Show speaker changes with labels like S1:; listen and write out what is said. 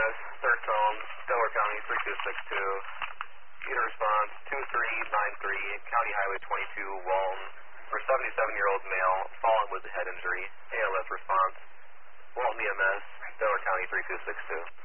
S1: EMS, third phone, Delaware County 3262. Unit response 2393, County Highway 22, Walton. For 77-year-old male, fallen with head injury. ALS response. Walton EMS, Delaware County 3262.